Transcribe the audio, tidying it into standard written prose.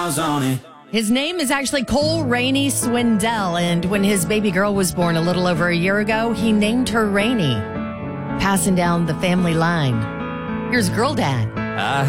miles on it. His name is actually Cole Rainey Swindell, and when his baby girl was born a little over a year ago, he named her Rainey, passing down the family line. Here's Girl Dad.